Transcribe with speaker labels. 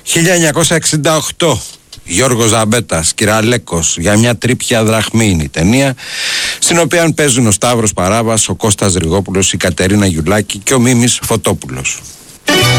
Speaker 1: 1968. Γιώργος Ζαμπέτας, Κυραλέκος, για μια τρίπια δραχμή είναι η ταινία, στην οποία παίζουν ο Σταύρος Παράβας, ο Κώστας Ριγόπουλος, η Κατερίνα Γιουλάκη και ο Μίμης Φωτόπουλος.